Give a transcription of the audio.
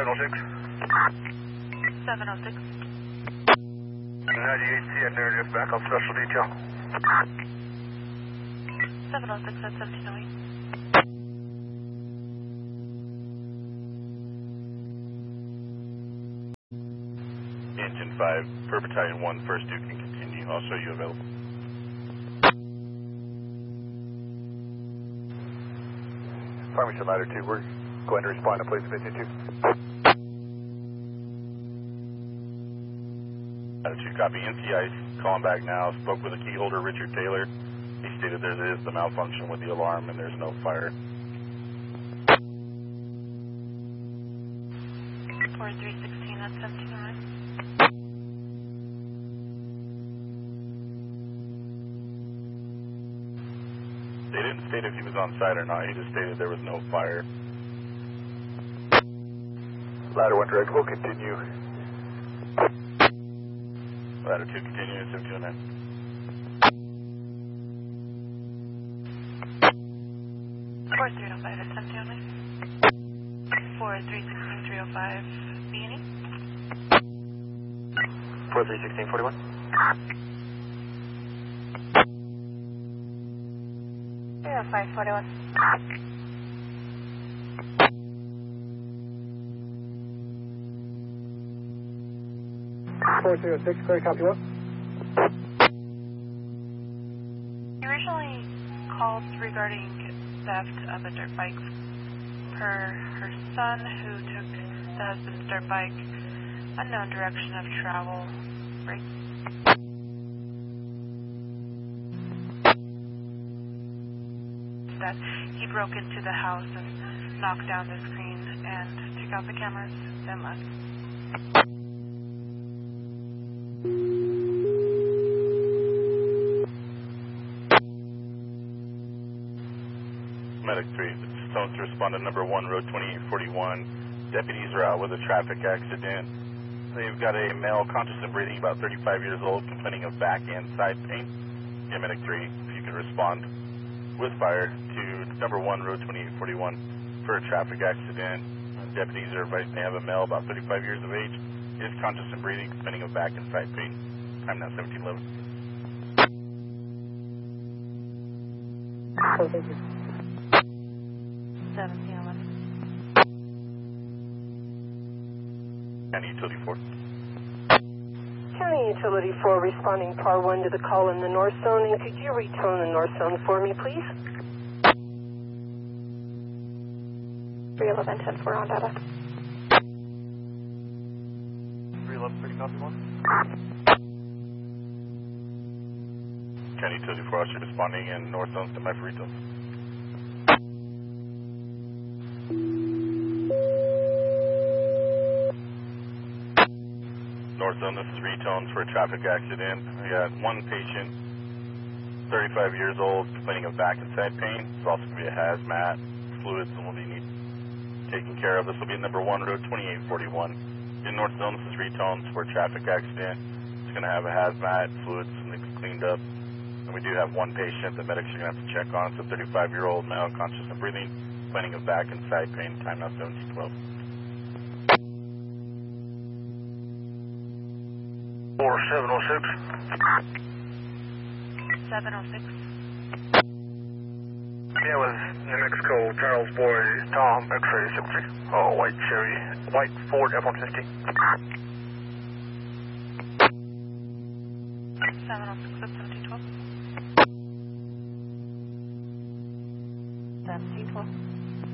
706. 706. 98C at narrative backup special detail. 706 at 1708. Engine 5, for Battalion 1, first Duke can continue. I'll show you available. Formation Ladder 2, we're going to respond to place Engine 2. Ladder 2, copy. NCI calling back now. Spoke with the key holder, Richard Taylor. He stated there is the malfunction with the alarm and there's no fire. 4316 at 1709. They didn't state if he was on site or not. He just stated there was no fire. Ladder 1 direct, we'll continue. Ladder 2, continue at 1709. 4305 at 1709. 4316-305 B&E. 4316-41. Yeah, 541. Clear, copy what? You originally called regarding theft of a dirt bike per her son, who took the husband's dirt bike, unknown direction of travel, right? That he broke into the house and knocked down the screen and took out the cameras, then left. Medic 3, Stones to respond to number 1, road 2841. Deputies are out with a traffic accident. They've got a male conscious and breathing, about 35 years old, complaining of back and side pain. Yeah, Medic 3, if you can respond with fire to number 1, road 2841 for a traffic accident. Deputies are advised they have a male about 35 years of age, is conscious and breathing, complaining of back and side pain. Time now 1711. Oh, thank you. 1711. County Utility 4. County Utility 4 responding par 1 to the call in the north zone, and could you retone the north zone for me, please? 311, 10-4 on data. 311, pretty copy 1. County Utility 4 officer responding in north zone to my Ritos. North zone, this is retones for a traffic accident. We got one patient, 35 years old, complaining of back and side pain. It's also going to be a hazmat, fluids, and will be taken care of. This will be number 1, road 2841. In north zone, this is retones for a traffic accident. It's going to have a hazmat, fluids, and things cleaned up. And we do have one patient that medics are going to have to check on. It's a 35-year-old male, conscious and breathing, complaining of back and side pain. Time now 1712. 4706. 706. Yeah, with New Mexico, Charles Boy, Tom, X-ray 73. Oh, white Cherry, white Ford F-150. 706 at 1712. 1712.